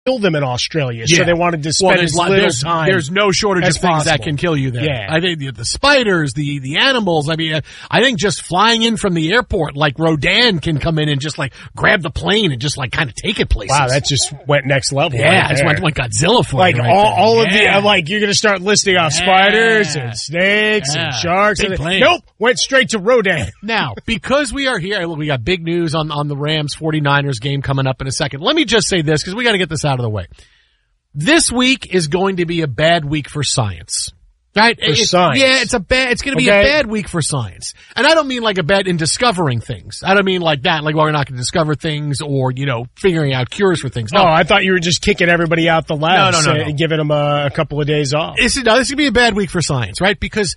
kill them in Australia, so they wanted to spend as little time. There's no shortage of things possible that can kill you there. Yeah. I think the spiders, the animals. I mean, I think just flying in from the airport, like Rodan can come in and just like grab the plane and just like kind of take it places. Wow, that just went next level. Yeah, right it's went Godzilla for like you right all there. of the like you're gonna start listing off spiders and snakes and sharks. Big plane. Nope, went straight to Rodan. Now, because we are here, we got big news on the Rams 49ers game coming up in a second. Let me just say this because we got to get this out of the way. This week is going to be a bad week for science. Right? Science. Yeah, it's going to be a bad week for science. And I don't mean like a bad in discovering things. I don't mean like that, like, well, we're not going to discover things or, figuring out cures for things. No, I thought you were just kicking everybody out the labs no. and giving them a couple of days off. This is going to be a bad week for science, right? Because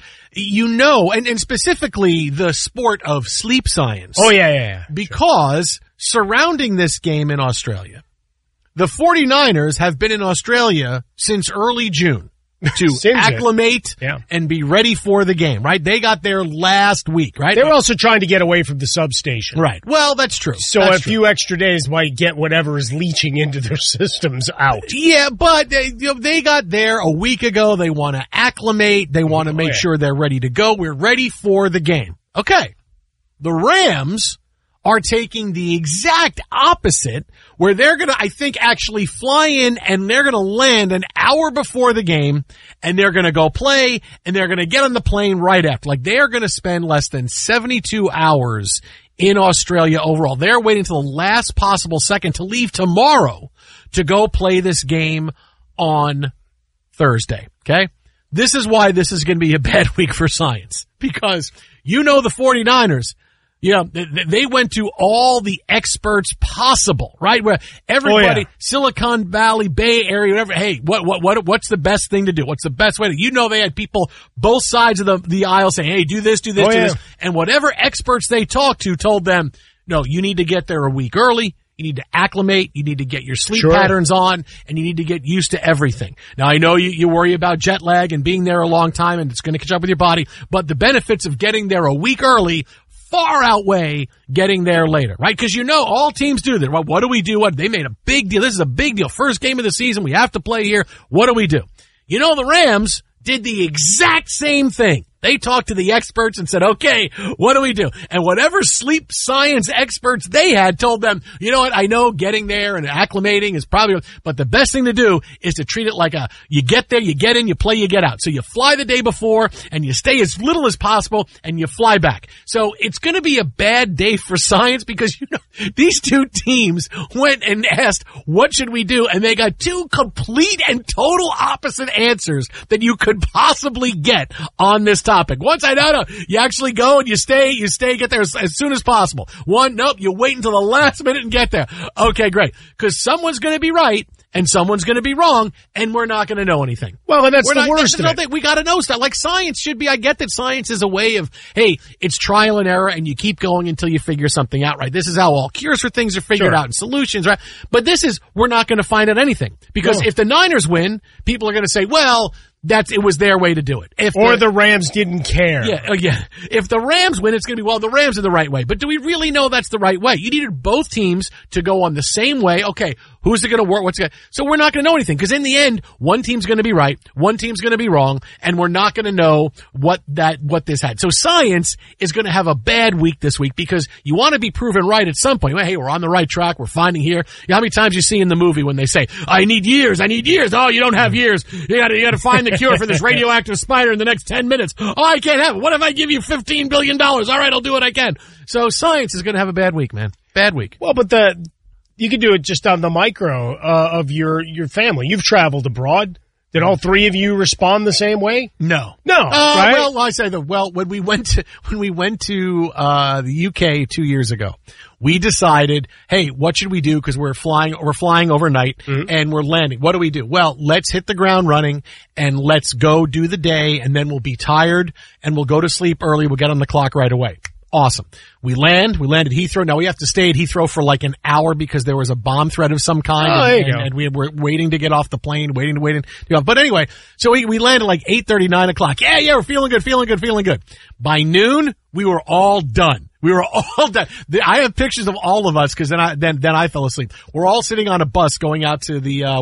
and specifically the sport of sleep science. Oh, yeah. Because surrounding this game in Australia, the 49ers have been in Australia since early June to acclimate and be ready for the game, right? They got there last week, right? They were also trying to get away from the substation. Right. Well, that's true. So a few extra days might get whatever is leaching into their systems out. Yeah, but they got there a week ago. They want to acclimate. They want to make sure they're ready to go. We're ready for the game. Okay. The Rams are taking the exact opposite, where they're going to, I think, actually fly in and they're going to land an hour before the game and they're going to go play and they're going to get on the plane right after. Like, they are going to spend less than 72 hours in Australia overall. They're waiting until the last possible second to leave tomorrow to go play this game on Thursday. Okay? This is why this is going to be a bad week for science, because the 49ers, they went to all the experts possible, right? Where everybody, Silicon Valley, Bay Area, whatever. Hey, what's the best thing to do? What's the best way to, they had people both sides of the aisle saying, hey, do this, do this. And whatever experts they talked to told them, no, you need to get there a week early. You need to acclimate. You need to get your sleep patterns on, and you need to get used to everything. Now, I know you worry about jet lag and being there a long time, and it's going to catch up with your body, but the benefits of getting there a week early far outweigh getting there later, right? Because all teams do that. Well, what do we do? They made a big deal. This is a big deal. First game of the season. We have to play here. What do we do? The Rams did the exact same thing. They talked to the experts and said, okay, what do we do? And whatever sleep science experts they had told them, you know what, I know getting there and acclimating is probably, but the best thing to do is to treat it like you get there, you get in, you play, you get out. So you fly the day before and you stay as little as possible and you fly back. So it's going to be a bad day for science because, these two teams went and asked, what should we do? And they got two complete and total opposite answers that you could possibly get on this topic. Once I know, you actually go and you stay, get there as soon as possible. One, nope, you wait until the last minute and get there. Okay, great. Because someone's going to be right and someone's going to be wrong, and we're not going to know anything. Well, and that's the worst of it. We got to know stuff. Like science should be, I get that science is a way of, hey, it's trial and error, and you keep going until you figure something out, right? This is how all cures for things are figured out and solutions, right? But this is, we're not going to find out anything. Because if the Niners win, people are going to say, well, it was their way to do it. The Rams didn't care. Yeah. If the Rams win, it's going to be, the Rams are the right way. But do we really know that's the right way? You needed both teams to go on the same way. Okay, who's it going to work? So we're not going to know anything, because in the end, one team's going to be right, one team's going to be wrong, and we're not going to know what this had. So science is going to have a bad week this week, because you want to be proven right at some point. Hey, we're on the right track. We're finding here. How many times you see in the movie when they say, I need years. Oh, you don't have years. You got to find the cure for this radioactive spider in the next 10 minutes. Oh, I can't have it. What if I give you $15 billion? All right, I'll do what I can. So science is going to have a bad week, man. Bad week. Well, but you can do it just on the micro of your family. You've traveled abroad. Did all three of you respond the same way? No. Right? Well, I say that. Well, when we went to the UK 2 years ago, we decided, hey, what should we do? Because we're flying overnight and we're landing. What do we do? Well, let's hit the ground running and let's go do the day, and then we'll be tired and we'll go to sleep early. We'll get on the clock right away. Awesome. We landed Heathrow. Now we have to stay at Heathrow for like an hour because there was a bomb threat of some kind. And we were waiting to get off the plane, waiting. But anyway, so we landed like 8:30, 9 o'clock. Yeah, we're feeling good. By noon, we were all done. I have pictures of all of us because then I fell asleep. We're all sitting on a bus going out to the